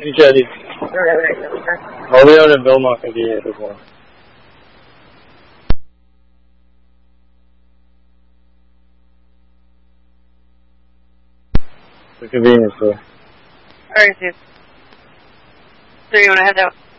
Ready. I'll be out in Belmont at the as well. The convenience store. Alright, dude. So you want to head out?